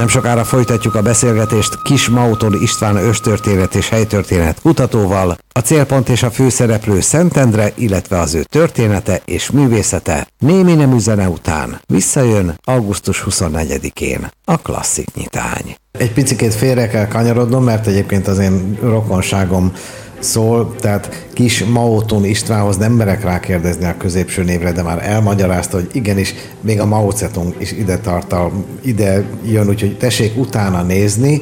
Nem sokára folytatjuk a beszélgetést Kiss Mauton István őstörténet és helytörténet kutatóval. A célpont és a főszereplő Szentendre, illetve az ő története és művészete némi nemű zene után visszajön augusztus 24-én a Klasszik nyitány. Egy picikét félre kell kanyarodnom, mert egyébként az én rokonságom szól, tehát Kiss Mauton Istvánhoz nem merek rákérdezni a középső névre, de már elmagyarázta, hogy igenis, még a Mao Zedong is ide jön, úgyhogy tessék utána nézni,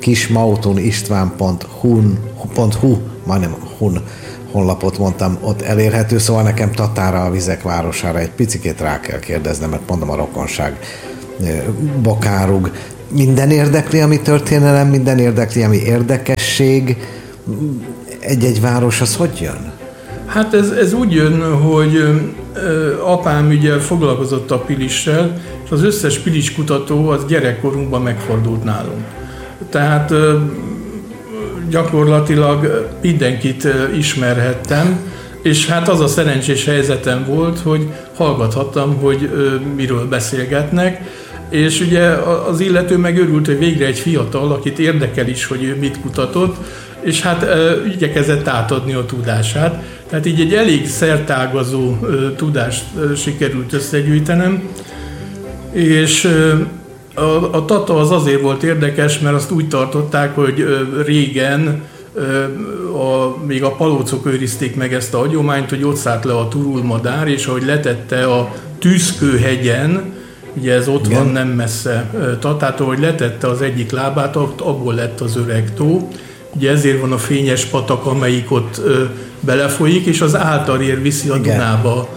kissmautonistván.hu, majdnem Hun honlapot mondtam, ott elérhető, szóval nekem Tatára, a vizek városára egy picikét rá kell kérdeznem, mert mondom, a rokonság bokárug. Minden érdekli, ami történelem, minden érdekli, ami érdekesség. Egy-egy város az hogy jön? Hát ez úgy jön, hogy apám ugye foglalkozott a Pilissel, és az összes Pilis kutató az gyerekkorunkban megfordult nálunk. Tehát gyakorlatilag mindenkit ismerhettem, és hát az a szerencsés helyzetem volt, hogy hallgathattam, hogy miről beszélgetnek, és ugye az illető meg örült, hogy végre egy fiatal, akit érdekel is, hogy ő mit kutatott, és hát igyekezett átadni a tudását. Tehát így egy elég szertágazó tudást sikerült összegyűjtenem, és a Tata az azért volt érdekes, mert azt úgy tartották, hogy régen még a palócok őrizték meg ezt a hagyományt, hogy ott szállt le a turulmadár, és ahogy letette a Tűzkőhegyen, ugye ez ott van nem messze Tatától, hogy letette az egyik lábát, abból lett az Öreg tó. Ugye ezért van a fényes patak, amelyik ott belefolyik, és az Áltarér viszi a Dunába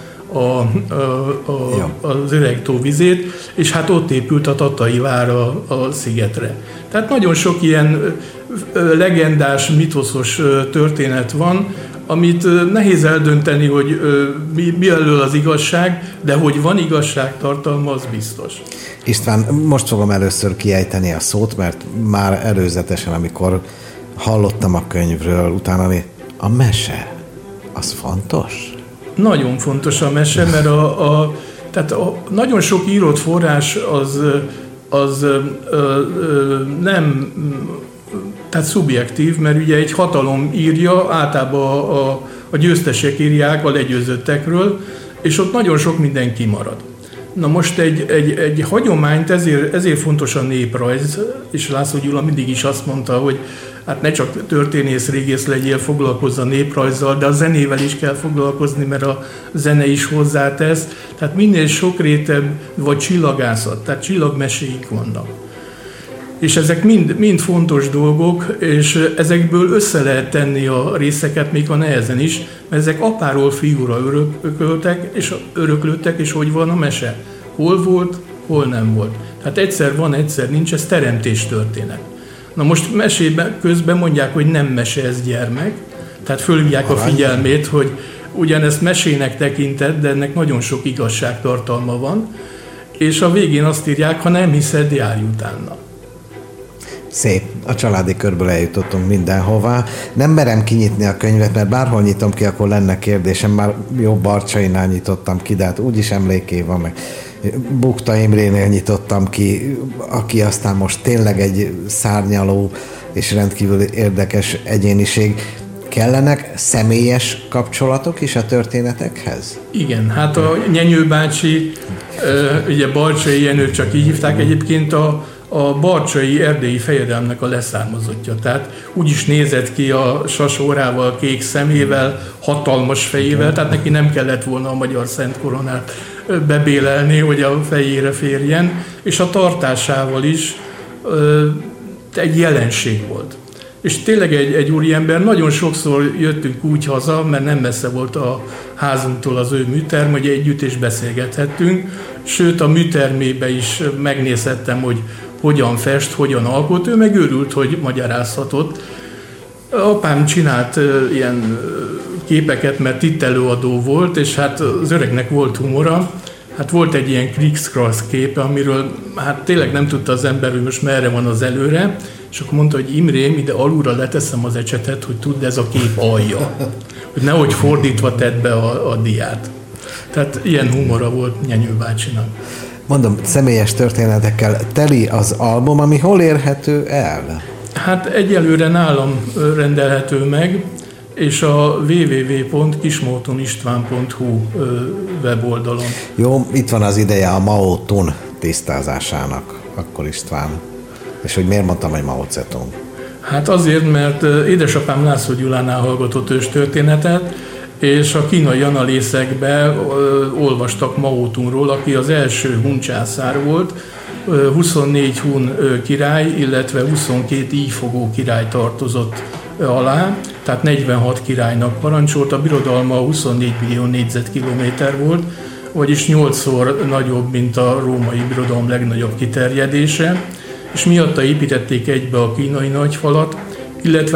az Öreg tó vizét, és hát ott épült a Tatai vár a szigetre. Tehát nagyon sok ilyen legendás, mitoszos történet van, amit nehéz eldönteni, hogy mi elől az igazság, de hogy van igazságtartalma, az biztos. István, most fogom először kiejteni a szót, mert már előzetesen, amikor hallottam a könyvről, utána a mese, az fontos? Nagyon fontos a mese, mert tehát nagyon sok írott forrás az nem, tehát szubjektív, mert ugye egy hatalom írja, általában a győztesek írják a legyőzöttekről, és ott nagyon sok minden kimarad. Na most egy hagyományt, ezért fontos a néprajz, és László Gyula mindig is azt mondta, hogy hát ne csak történész, régész legyél, foglalkozz a néprajzzal, de a zenével is kell foglalkozni, mert a zene is hozzátesz. Tehát minél sokrétebb, vagy csillagászat, tehát csillagmeséik vannak. És ezek mind fontos dolgok, és ezekből össze lehet tenni a részeket, még a nehezen is, mert ezek apáról fiúra öröklődtek, és hogy van a mese. Hol volt, hol nem volt. Tehát egyszer van, egyszer nincs, ez teremtés történet. Na most mesében közben mondják, hogy nem mese, ez gyermek, tehát fölhívják a figyelmét, hogy ugyanezt mesének tekintett, de ennek nagyon sok igazságtartalma van, és a végén azt írják, ha nem hiszed, járj utána. Szép. A családi körből eljutottunk mindenhová. Nem merem kinyitni a könyvet, mert bárhol nyitom ki, akkor lenne kérdésem. Már jó Barcsainál nyitottam ki, de hát úgyis emléké van, meg Bukta Imrénél nyitottam ki, aki aztán most tényleg egy szárnyaló és rendkívül érdekes egyéniség. Kellenek személyes kapcsolatok is a történetekhez? Igen, hát a Nyenyő bácsi, ugye Barcsai Jenőt csak így hívták, egyébként a barcsai erdélyi fejedelemnek a leszármazottja. Tehát úgy is nézett ki a sasórával, kék szemével, hatalmas fejével, tehát neki nem kellett volna a magyar Szent Koronát bebélelni, hogy a fejére férjen, és a tartásával is egy jelenség volt. És tényleg egy úriember, nagyon sokszor jöttünk úgy haza, mert nem messze volt a házunktól az ő műterm, hogy együtt is beszélgethettünk, sőt a műtermébe is megnézhettem, hogy hogyan fest, hogyan alkot, ő meg örült, hogy magyarázhatott. Apám csinált ilyen képeket, mert itt előadó volt, és hát az öregnek volt humora. Hát volt egy ilyen Kriegskranz képe, amiről hát tényleg nem tudta az ember, hogy most merre van az előre, és akkor mondta, hogy Imrém, ide alulra leteszem az ecsetet, hogy tudd, ez a kép alja. Hogy nehogy fordítva tedd be a diát. Tehát ilyen humora volt Nyenyő bácsinak. Mondom, személyes történetekkel teli az album, ami hol érhető el? Hát egyelőre nálam rendelhető meg, és a www.kismautonistván.hu weboldalon. Jó, itt van az ideje a Mao Tun tisztázásának, akkor István. És hogy miért mondtam, hogy Mao Zedong? Hát azért, mert édesapám László Gyulánál hallgatott őstörténetet, és a kínai analészekben olvastak Mao Tunról, aki az első hun császár volt, 24 hun király, illetve 22 íjfogó király tartozott alá, tehát 46 királynak parancsolt, a birodalma 24 millió négyzetkilométer volt, vagyis 8-szor nagyobb, mint a római birodalom legnagyobb kiterjedése, és miatta építették egybe a kínai nagyfalat, illetve